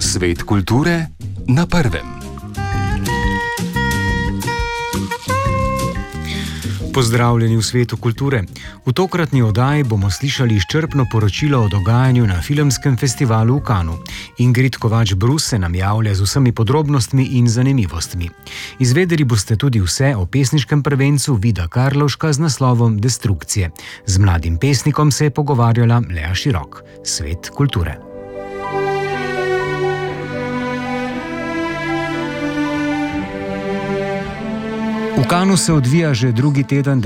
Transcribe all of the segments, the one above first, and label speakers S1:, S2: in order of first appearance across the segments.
S1: Svet kulture na prvem.
S2: Pozdravljeni v svetu kulture. V tokratni oddaji bomo slišali izčrpno poročilo o dogajanju na filmskem festivalu v Cannesu. Ingrid Kovač-Brus se nam javlja z vsemi podrobnostmi in zanimivostmi. Izvedeli boste tudi vse o pesniškem prvencu Vida Karlovška z naslovom Destrukcije. Z mladim pesnikom se je pogovarjala Lea Širok. Svet kulture. V Cannesu se odvija že drugi teden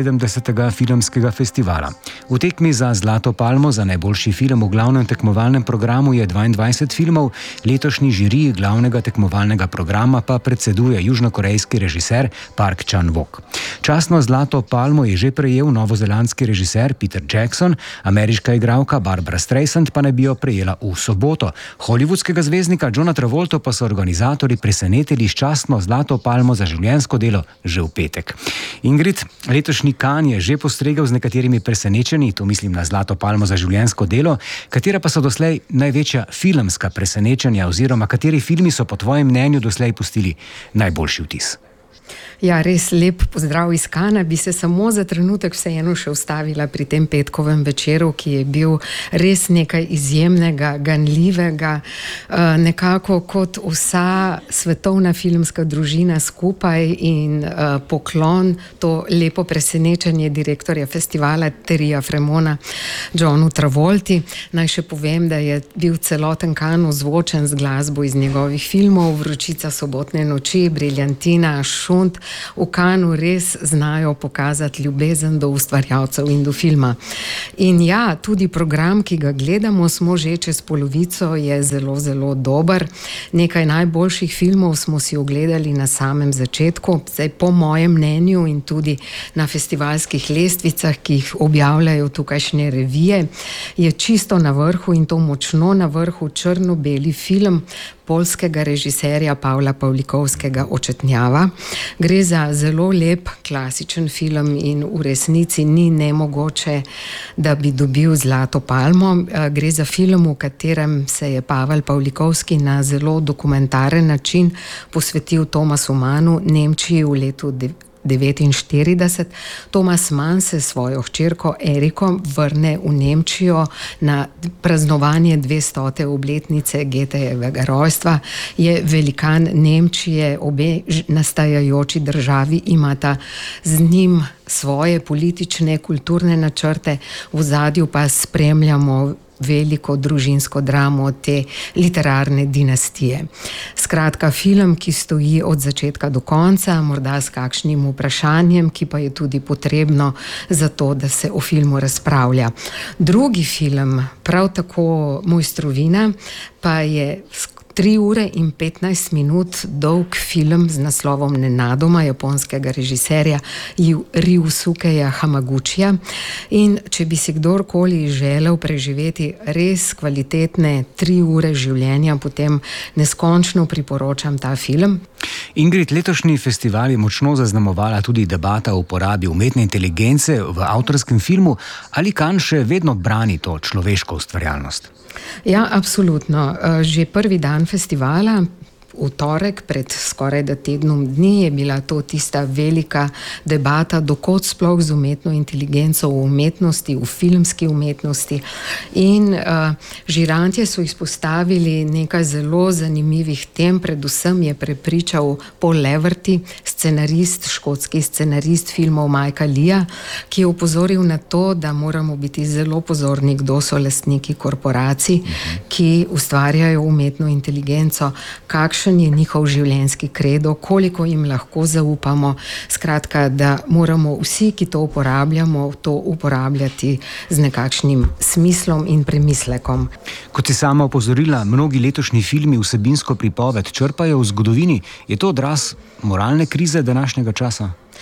S2: 79. filmskega festivala. V tekmi za Zlato palmo za najboljši film v glavnem tekmovalnem programu je 22 filmov, letošnji žiriji glavnega tekmovalnega programa pa predseduje južnokorejski režiser Park Chan-wook. Častno Zlato palmo je že prejel novozelandski režiser Peter Jackson, ameriška igralka Barbara Streisand pa naj bi jo prejela v soboto. Hollywoodskega zvezdnika Johna Travolto pa so organizatorji presenetili s častno Zlato palmo za življenjsko delo že v petek. Ingrid, letošnji Cannes je že postregel z nekaterimi presenečenji, tu mislim na Zlato palmo za življenjsko delo, katera pa so doslej največja filmska presenečenja oziroma kateri filmi so po tvojem mnenju doslej pustili najboljši vtis?
S3: Ja, res lep pozdrav iz Canesa. Bi se samo za trenutek vseeno še ustavila pri tem petkovem večeru, ki je bil res nekaj izjemnega, ganljivega, nekako kot vsa svetovna filmska družina skupaj in poklon, to lepo presenečenje direktorja festivala Terryja Fremona, Johnu Travolti. Naj še povem, da je bil celoten Cannes zvočen z glasbo iz njegovih filmov, Vročica sobotne noči, Briljantina, Šunt. V Cannesu res znajo pokazati ljubezen do ustvarjalcev in do filma. In ja, tudi program, ki ga gledamo, smo že čez polovico, je zelo, zelo dober. Nekaj najboljših filmov smo si ogledali na samem začetku. Zdaj, po mojem mnenju in tudi na festivalskih lestvicah, ki jih objavljajo tukajšnje revije, je čisto na vrhu in to močno na vrhu črno-beli film poljskega režiserja Pavla Pawlikowskiego Očetnjava. Gre za zelo lep, klasičen film in v resnici ni nemogoče, da bi dobil Zlato palmo. Gre za film, v katerem se je Pavel Pawlikowski na zelo dokumentaren način posvetil Thomasu Mannu, Nemčiji v letu 1949. Thomas Mann se svojo hčerko Eriko vrne v Nemčijo na praznovanje 200. obletnice Goethejevega rojstva. Je velikan Nemčije, obe nastajajoči državi imata z njim svoje politične, kulturne načrte, v ozadju pa spremljamo veliko družinsko dramo te literarne dinastije. Skratka, film, ki stoji od začetka do konca, morda s kakšnim vprašanjem, ki pa je tudi potrebno za to, da se o filmu razpravlja. Drugi film, prav tako Mojstrovina, pa je 3 ure in 15 minut dolg film z naslovom Nenadoma japonskega režiserja Ryusukeja Hamaguchija. In če bi si kdorkoli želel preživeti res kvalitetne 3 ure življenja, potem neskončno priporočam ta film.
S2: Ingrid, letošnji festival je močno zaznamovala tudi debata o uporabi umetne inteligence v avtorskem filmu. Ali Cannes še vedno brani to človeško ustvarjalnost?
S3: Ja, absolutno. Že prvi dan festivala, v torek, pred skoraj tednom dni, je bila to tista velika debata, dokot sploh z umetno inteligenco v umetnosti, v filmski umetnosti. In žirantje so izpostavili nekaj zelo zanimivih tem, predvsem je prepričal Paul Leverty, škotski scenarist filmov Mikea Leea, ki je opozoril na to, da moramo biti zelo pozorni, kdo so lastniki korporacij, ki ustvarjajo umetno inteligenco, kakšen je njihov življenjski kredo, koliko jim lahko zaupamo. Skratka, da moramo vsi, ki to uporabljamo, to uporabljati z nekakšnim smislom in premislekom.
S2: Kot si sama opozorila, mnogi letošnji filmi vsebinsko pripoved črpajo v zgodovini. Je to odraz moralne krize današnjega časa?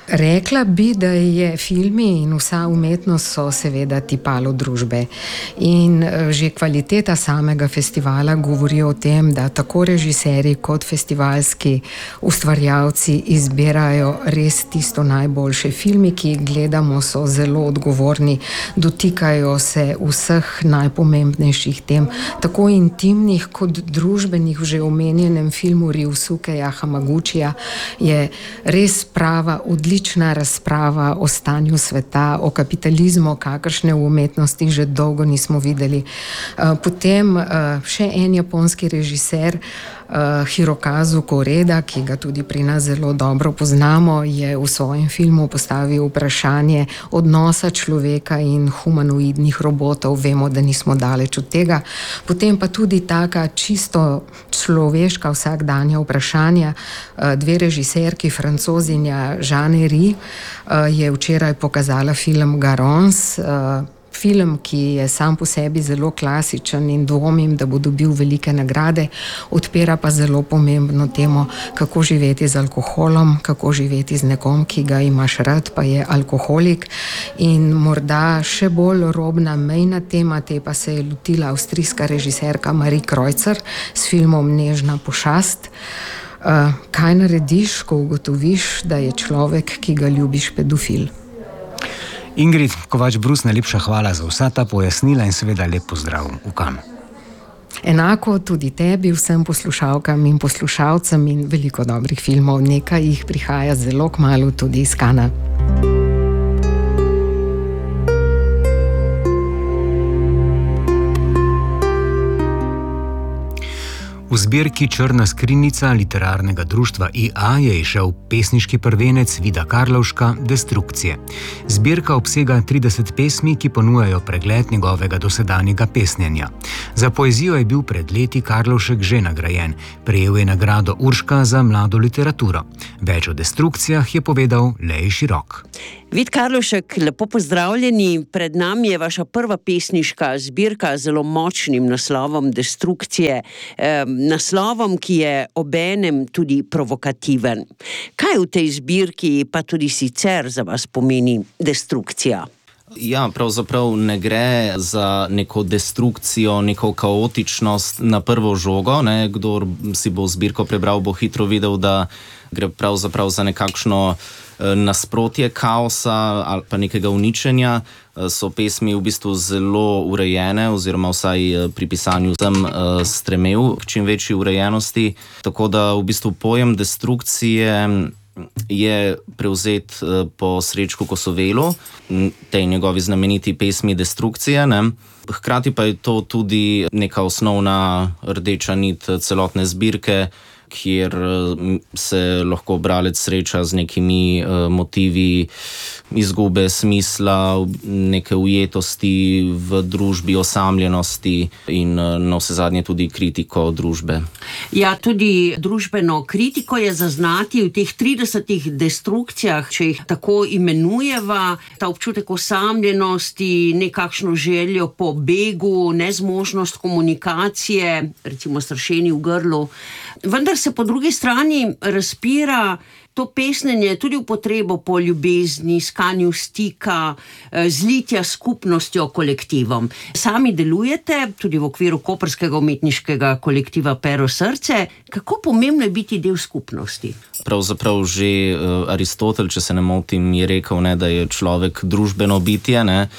S3: Rekla bi, da je filmi in vsa umetnost so seveda tipalo družbe. In že kvaliteta samega festivala govori o tem, da tako režiserji kot festivalski ustvarjalci izbirajo res tisto najboljše. Filmi, ki jih gledamo, so zelo odgovorni, dotikajo se vseh najpomembnejših tem, tako intimnih kot družbenih. V že omenjenem filmu Ryusukeja Hamaguchija je res prava, odlična razprava o stanju sveta, o kapitalizmu, kakršne v umetnosti že dolgo nismo videli. Potem še en japonski režiser, Hirokazu Koreda, ki ga tudi pri nas zelo dobro poznamo, je v svojem filmu postavil vprašanje odnosa človeka in humanoidnih robotov. Vemo, da nismo daleč od tega. Potem pa tudi taka čisto človeška vsakdanja vprašanja. Dve režiserki, Francozinja Jeanne Rie, je včeraj pokazala film Garance, film, ki je sam po sebi zelo klasičen in dvomim, da bo dobil velike nagrade, odpira pa zelo pomembno temo, kako živeti z alkoholom, kako živeti z nekom, ki ga imaš rad, pa je alkoholik. In morda še bolj robna mejna tema, te pa se je lotila avstrijska režiserka Marie Kreutzer s filmom Nežna pošast. Kaj narediš, ko ugotoviš, da je človek, ki ga ljubiš, pedofil?
S2: Ingrid Kovač-Brus, najlepša hvala za vsa ta pojasnila in seveda lep pozdrav v Cannes.
S3: Enako tudi tebi, vsem poslušalkam in poslušalcem in veliko dobrih filmov. Nekaj jih prihaja zelo kmalu tudi iz Cannes.
S2: V zbirki Črna skrinjica literarnega društva IA je izšel pesniški prvenec Vida Karlovška Destrukcije. Zbirka obsega 30 pesmi, ki ponujajo pregled njegovega dosedanjega pesnjenja. Za poezijo je bil pred leti Karlovšek že nagrajen. Prejel je nagrado Urška za mlado literaturo. Več o Destrukcijah je povedal Lej Širok.
S4: Vid Karlovšek, lepo pozdravljeni. Pred nami je vaša prva pesniška zbirka z zelo močnim naslovom Destrukcije. Naslovom, ki je obenem tudi provokativen. Kaj v tej zbirki pa tudi sicer za vas pomeni destrukcija?
S5: Ja, pravzaprav ne gre za neko destrukcijo, neko kaotičnost na prvo žogo. Kdor si bo zbirko prebral, bo hitro videl, da gre pravzaprav za nekakšno nasprotje kaosa ali pa nekega uničenja. So pesmi v bistvu zelo urejene, oziroma vsaj pri pisanju sem stremel k čim večji urejenosti. Tako da v bistvu pojem destrukcije je prevzet po Srečku Kosovelu, tej njegovi znameniti pesmi Destrukcije. Hkrati pa je to tudi neka osnovna rdeča nit celotne zbirke, kjer se lahko bralec sreča z nekimi motivi izgube smisla, neke ujetosti v družbi, osamljenosti in navsezadnje tudi kritiko družbe.
S4: Ja, tudi družbeno kritiko je zaznati v teh 30 destrukcijah, če jih tako imenujeva, ta občutek osamljenosti, nekakšno željo po begu, nezmožnost komunikacije, recimo strašenje v grlu. Vendar se po drugi strani razpira to pesnenje tudi v potrebo po ljubezni, iskanju stika, zlitja skupnostjo, kolektivom. Sami delujete tudi v okviru koprskega umetniškega kolektiva Pero srce. Kako pomembno je biti del skupnosti?
S5: Pravzaprav že Aristotel, če se ne motim, je rekel, da je človek družbeno bitje,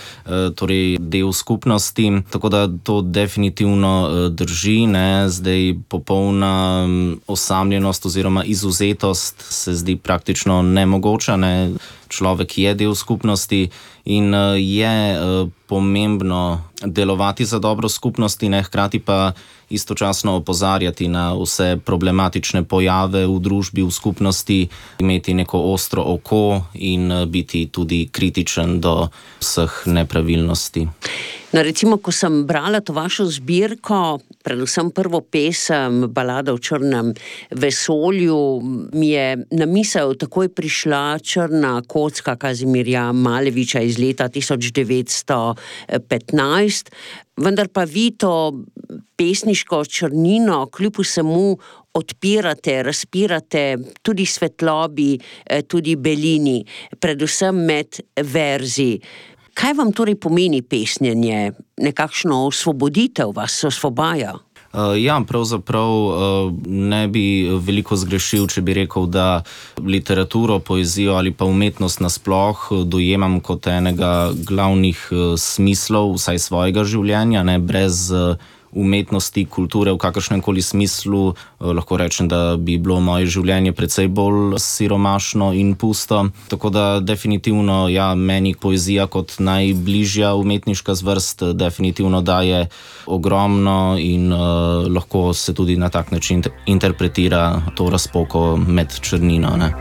S5: torej del skupnosti, tako da to definitivno drži. Zdaj popolna osamljenost oziroma izvzetost se zdi praktično nemogoča. Človek je del skupnosti in je pomembno delovati za dobro skupnosti, hkrati pa istočasno opozarjati na vse problematične pojave v družbi, v skupnosti, imeti neko ostro oko in biti tudi kritičen do vseh nepravilnosti.
S4: Recimo, ko sem brala to vašo zbirko, predvsem prvo pesem, Balada o črnem vesolju, mi je na misel takoj prišla Črna kocka Kazimirja Maleviča iz leta 1915, vendar pa vi to pesniško črnino kljub vsemu odpirate, razpirate tudi svetlobi, tudi belini, predvsem med verzi. Kaj vam torej pomeni pesnjenje? Nekakšno osvoboditev vas osvobaja?
S5: Ja, pravzaprav ne bi veliko zgrešil, če bi rekel, da literaturo, poezijo ali pa umetnost nasploh dojemam kot enega glavnih smislov vsaj svojega življenja, ne, brez umetnosti, kulture v kakršnem koli smislu. Lahko rečem, da bi bilo moje življenje precej bolj siromašno in pusto. Tako da definitivno, ja, meni poezija kot najbližja umetniška zvrst definitivno daje ogromno in lahko se tudi na tak način interpretira to razpoko med črnino, ne.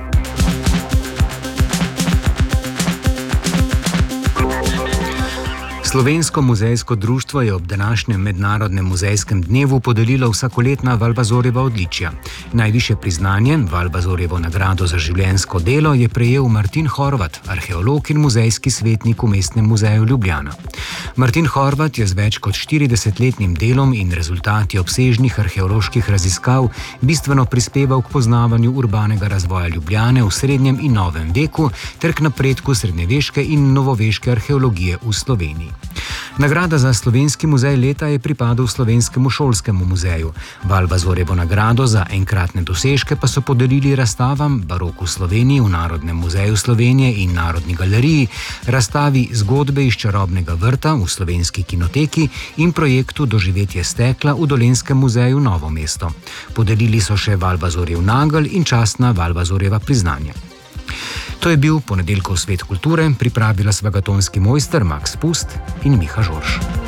S2: Slovensko muzejsko društvo je ob današnjem mednarodnem muzejskem dnevu podelilo vsakoletna Valvazorjeva odličja. Najvišje priznanje, Valvazorjevo nagrado za življenjsko delo, je prejel Martin Horvat, arheolog in muzejski svetnik v Mestnem muzeju Ljubljana. Martin Horvat je z več kot 40-letnim delom in rezultati obsežnih arheoloških raziskav bistveno prispeval k poznavanju urbanega razvoja Ljubljane v srednjem in novem veku ter k napredku srednjeveške in novoveške arheologije v Sloveniji. Nagrada za Slovenski muzej leta je pripadal Slovenskemu šolskemu muzeju. Valvazorjevo nagrado za enkratne dosežke pa so podelili razstavam Barok v Sloveniji v Narodnem muzeju Slovenije in Narodni galeriji, razstavi Zgodbe iz čarobnega vrta v Slovenski kinoteki in projektu Doživetje stekla v Dolenjskem muzeju Novo mesto. Podelili so še Valvazorjev nagelj in častna Valvazorjeva priznanja. To je bil ponedeljkov Svet kulture, pripravila svagatonski mojster Max Pust in Miha Žorž.